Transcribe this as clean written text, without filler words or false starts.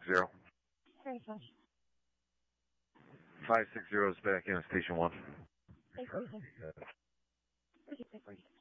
560. Very much. 560 is back in at Station 1. Thank you, sir.